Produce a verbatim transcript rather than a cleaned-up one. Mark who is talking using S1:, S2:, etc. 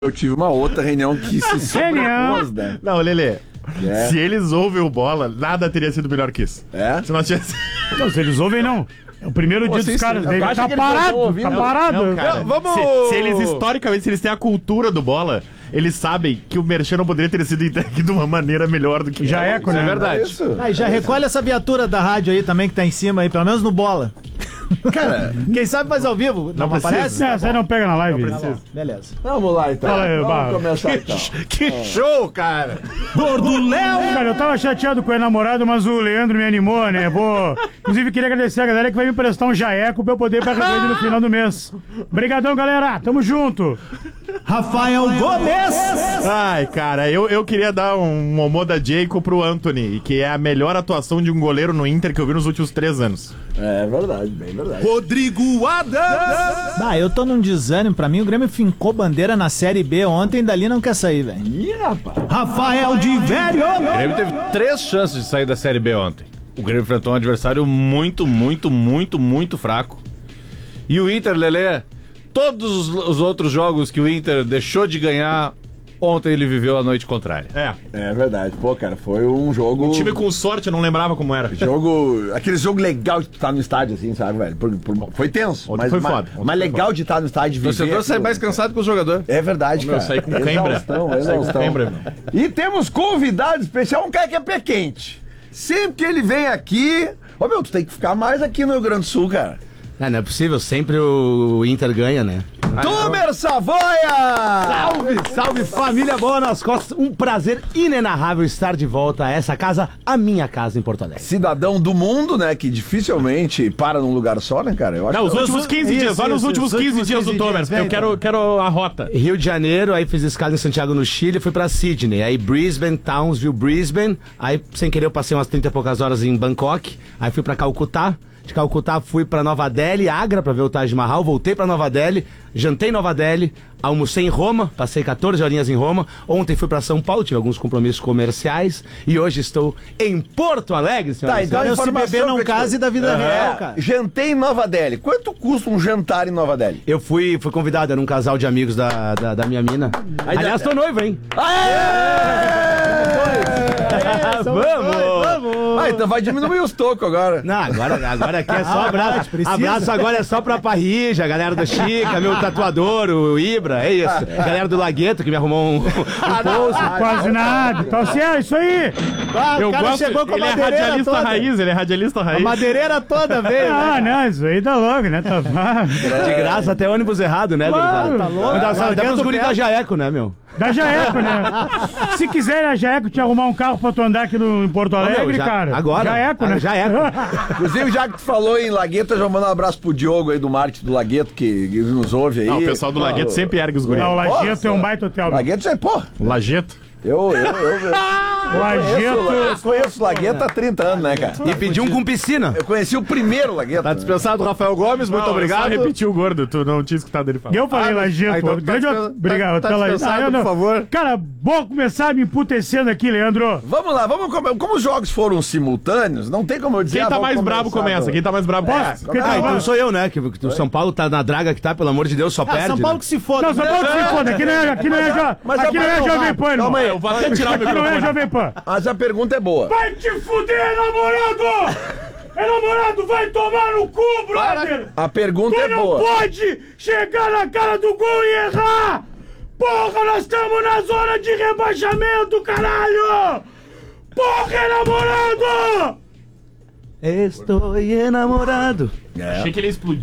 S1: Eu tive uma outra reunião que se sobrepôs, né?
S2: Não, Lelê.
S1: É.
S2: Se eles ouvem o Bola, nada teria sido melhor que isso.
S1: É?
S2: Se nós tivesse...
S3: Não, se eles ouvem, não. É o primeiro
S1: Pô,
S3: dia
S1: sim,
S3: dos caras.
S1: sim.
S3: Ele
S1: Eu acho
S3: tá
S1: que eles não
S3: parado,
S1: estão ouvindo.
S3: tá parado.
S2: Não, cara,
S1: Não, vamos-
S2: Se, se eles historicamente, se eles têm a cultura do Bola, eles sabem que o Merchan não poderia ter sido entregue de uma maneira melhor do que
S3: Já é,
S2: Isso
S3: né?
S2: é verdade.
S1: Isso.
S4: Aí já recolhe essa viatura da rádio aí também que tá em cima aí, pelo menos no Bola.
S1: Cara,
S4: Quem sabe faz ao vivo. Não,
S2: Não precisa.
S4: aparece?
S3: É, você não pega na live.
S4: Tá bom, beleza.
S1: vamos lá então.
S3: Fala aí,
S1: vamos
S3: Barra.
S1: começar então.
S2: Que show, cara!
S4: Gordo Léo!
S3: Cara, eu tava chateado com o namorado, mas o Leandro me animou, né? Pô, inclusive, queria agradecer a galera que vai me emprestar um jaeco pra eu poder ir pra Rio no final do mês. Obrigadão, galera. Tamo junto.
S4: Rafael Gomes!
S2: Ai, cara, eu, eu queria dar um Omoda Jacob pro Anthony, que é a melhor atuação de um goleiro no Inter que eu vi nos últimos três anos.
S1: É verdade, bem verdade.
S2: Rodrigo Adams!
S4: Ah, eu tô num desânimo. Pra mim, o Grêmio fincou bandeira na Série B ontem, dali não quer sair, velho.
S1: Ih, rapaz.
S4: Rafael de Velho!
S5: O Grêmio teve três chances de sair da Série B ontem. O Grêmio enfrentou um adversário muito, muito, muito, muito fraco. E o Inter, Lelê, todos os, os outros jogos que o Inter deixou de ganhar, ontem ele viveu a noite contrária.
S2: É,
S1: É verdade. Pô, cara, foi um jogo...
S2: um time com sorte, eu não lembrava como era.
S1: Jogo... Aquele jogo legal de tu estar no estádio, assim, sabe, velho? Por- por- foi tenso,
S2: Ontem
S1: mas,
S2: foi
S1: mas,
S2: foda. Ontem
S1: mas
S2: foi
S1: legal
S2: foda.
S1: de estar no estádio,
S5: O
S1: viver
S5: torcedor sai
S1: aquilo.
S5: mais cansado que o jogador.
S1: É verdade,
S5: Meu,
S1: cara.
S5: saí com cãibra.
S1: Exaustão,
S5: Saí com
S1: exaustão.
S5: cãibra,
S1: E temos convidado especial, um cara que é pé quente. Sempre que ele vem aqui... Ô, meu, tu tem que ficar mais aqui no Rio Grande do Sul, cara.
S6: Não, não é possível, sempre o Inter ganha, né?
S1: Tumer Savoia!
S6: Salve, salve família boa nas costas. Um prazer inenarrável estar de volta a essa casa, a minha casa em Porto Alegre.
S1: Cidadão do mundo, né? Que dificilmente para num lugar só, né, cara? Eu acho
S2: Não, os
S1: que...
S2: últimos quinze
S4: Isso,
S2: dias, olha os
S4: isso,
S2: últimos
S4: os
S2: quinze
S4: últimos
S2: dias do
S4: quinze
S2: Tomer.
S4: dias, vem,
S2: Eu quero, quero a rota.
S6: Rio de Janeiro, aí fiz escala em Santiago no Chile, fui pra Sydney, aí Brisbane, Townsville, Brisbane, aí sem querer eu passei umas trinta e poucas horas em Bangkok, aí fui pra Calcutá, de Calcutá fui pra Nova Delhi, Agra pra ver o Taj Mahal, voltei pra Nova Delhi, jantei em Nova Delhi, almocei em Roma, passei quatorze horinhas em Roma, ontem fui pra São Paulo, tive alguns compromissos comerciais e hoje estou em Porto Alegre, senhoras
S1: Tá,
S6: e
S1: então
S6: senhores.
S4: se
S1: informação
S4: beber não
S1: que eu te-
S4: case da vida
S1: É,
S4: real, cara.
S1: Jantei em Nova Delhi. Quanto custa um jantar em Nova Delhi?
S6: Eu fui, fui convidado, era um casal de amigos da, da, da minha mina. Aliás, tô noivo, hein?
S1: Vamos! Ah, então vai diminuir os tocos agora.
S6: Não, agora, agora aqui é só abraço. Abraço agora é só pra Parrija, a galera do Chica, meu tatuador, o Ibra, é isso. Galera do Lagueto que me arrumou um, um post.
S3: Quase nada. Então, assim, é isso aí.
S4: Ah,
S2: Eu
S4: o cara
S2: gosto,
S4: chegou com a
S2: ele é
S4: madeireira
S2: radialista
S4: toda.
S2: raiz, ele é radialista
S4: A
S2: raiz.
S4: madeireira toda veio.
S3: Ah,
S4: né?
S3: não, isso aí tá louco, né? Tá...
S6: De graça, até ônibus errado, né,
S3: Claro,
S6: gurizada?
S3: tá
S4: louco.
S6: Mas dá- Até pros guris da Jaeco, né, meu?
S3: Da Jaeco, né? Se quiser a Jaeco te arrumar um carro pra tu andar aqui no, em Porto
S6: Ô, meu,
S3: Alegre,
S6: já-
S3: cara.
S6: agora.
S3: Jaeco,
S6: Ah,
S3: né?
S6: Jaeco.
S1: Inclusive, já que tu falou em Lagueto, eu já mando um abraço pro Diogo aí do marketing do Lagueto, que, que nos ouve aí.
S2: Não, o pessoal do
S1: Pô,
S2: Lagueto sempre ergue os guris.
S3: Não, o
S1: Nossa.
S3: Lajeto é um baita hotel. meu.
S1: Lagueto já é, pô.
S2: Lajeto.
S1: Eu, eu, eu, eu,
S3: O
S1: eu
S3: Lajeto...
S1: conheço o Lagueto há trinta anos, né, cara?
S6: E pedi um com piscina.
S1: Eu conheci o primeiro Lagueto.
S5: Tá dispensado o Rafael Gomes, muito
S2: Não,
S5: obrigado.
S2: Eu só repeti o gordo, tu não tinha escutado ele falar.
S3: Eu falei
S5: Ah,
S3: Lajeto.
S5: ah, então tá
S3: Grande...
S5: dispen-
S3: Obrigado.
S5: tá- tá
S3: até lá.
S5: dispensado,
S3: eu não-
S5: por favor.
S3: Cara, vou começar me emputecendo aqui, Leandro.
S1: Vamos lá, vamos como, como os jogos foram simultâneos, não tem como eu dizer.
S2: Quem
S1: ah,
S2: tá
S1: vamos
S2: mais brabo
S1: começar
S2: começa,
S1: do-
S2: quem tá mais brabo começa.
S3: Quem tá
S6: Ah, então
S3: mais-
S6: sou eu, né? Que, que o São Paulo tá na draga que tá, pelo amor de Deus, só
S4: Ah,
S6: perde.
S4: São Paulo
S6: né?
S4: que se foda.
S3: Não, São Paulo que se foda. Aqui não é, aqui não é, jo-
S1: Mas
S3: aqui não é
S1: eu-
S3: Jovem Pan, irmão.
S1: Calma aí.
S2: Eu vou até tirar o
S3: Aqui não é
S2: microfone.
S3: Jovem Pan.
S1: Mas a pergunta é boa.
S3: Vai te fuder, namorado! É namorado, vai tomar no cu, brother!
S1: A pergunta
S3: Tu
S1: é
S3: não
S1: boa.
S3: pode chegar na cara do gol e errar! Porra, nós estamos na zona de rebaixamento, caralho! Porra, é namorado!
S6: Estou enamorado.
S1: É.
S2: Achei que ele ia explodir.